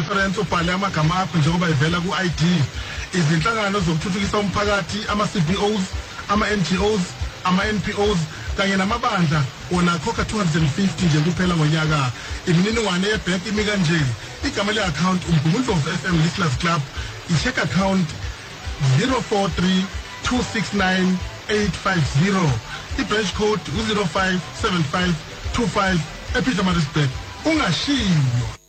reference ubhale amagama akho njengoba ivela ku-ID. Izinhlangano zokuthuthukisa umphakathi, ama-CBOs, ama-NGOs, ama-NPOs kanye namabandla wona khokha 250 nje kuphela ngonyaka. Imininingwane yebhank imi kanje. Igama le-account uMgungundlovu FM Listeners Club, i-check account 0432698850, i-branch code 057525 ePietermaritzburg. Ungashiyo.